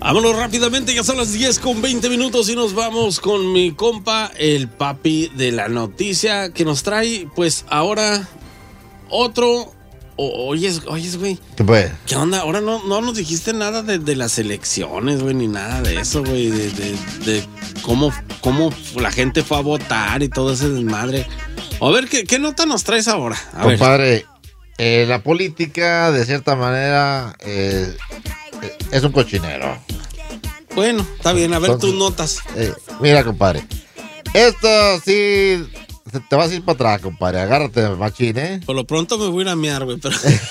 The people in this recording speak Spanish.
Vámonos rápidamente, ya son las 10:20 y nos vamos con mi compa, el papi de la noticia, que nos trae, pues, ahora otro... Oyes, güey. ¿Qué pues? ¿Qué onda? Ahora no nos dijiste nada de las elecciones, güey, ni nada de eso, güey, de cómo la gente fue a votar y todo ese desmadre. A ver, ¿qué nota nos traes ahora? Compadre, la política, de cierta manera, es un cochinero. Bueno, está bien, a ver. Entonces, tus notas. Mira, compadre, esto sí... Te vas a ir para atrás, compadre. Agárrate, machín, ¿eh? Por lo pronto me voy a ir a mear, güey, pero...